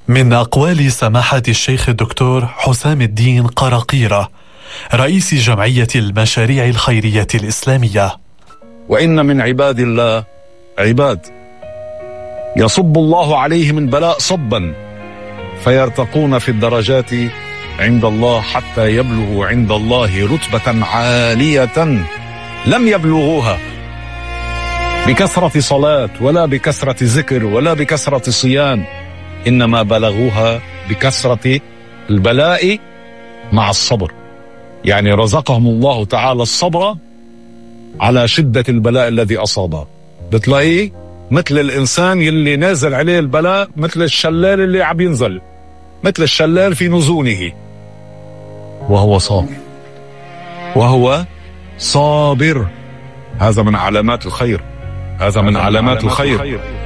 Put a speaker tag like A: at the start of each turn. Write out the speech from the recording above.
A: من أقوال سماحة الشيخ الدكتور حسام الدين قراقيرة رئيس جمعية المشاريع الخيرية الإسلامية:
B: وإن من عباد الله عباد يصب الله عليهم البلاء صبا فيرتقون في الدرجات عند الله حتى يبلغوا عند الله رتبة عالية لم يبلغوها بكثرة صلاة ولا بكثرة ذكر ولا بكثرة صيام، إنما بلغوها بكثرة البلاء مع الصبر. يعني رزقهم الله تعالى الصبر على شدة البلاء الذي أصابه. بتلاقيه مثل الإنسان يلي نازل عليه البلاء مثل الشلال اللي عم ينزل، مثل الشلال في نزوله، وهو صابر. هذا من علامات الخير، هذا من علامات الخير.